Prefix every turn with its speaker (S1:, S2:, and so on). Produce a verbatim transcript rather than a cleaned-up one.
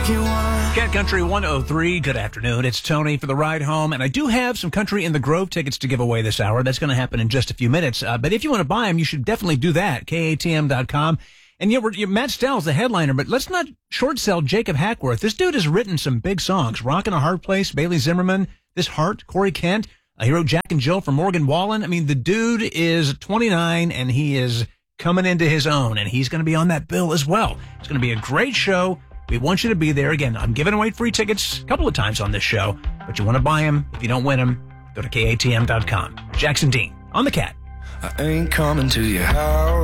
S1: Cat Country one oh three, good afternoon. It's Tony for the ride home, and I do have some Country in the Grove tickets to give away this hour. That's going to happen in just a few minutes. Uh, but if you want to buy them, you should definitely do that, K A T M dot com. And yeah, we're, you Matt Stell's the headliner, but let's not short sell Jacob Hackworth. This dude has written some big songs. Rockin' a Hard Place, Bailey Zimmerman, This Heart, Corey Kent. Uh, he wrote Jack and Jill for Morgan Wallen. I mean, the dude is twenty-nine, and he is coming into his own, and he's going to be on that bill as well. It's going to be a great show. We want you to be there. Again, I'm giving away free tickets a couple of times on this show, but you want to buy them. If you don't win them, go to K A T M dot com. Jackson Dean on the Cat.
S2: I ain't coming to your house.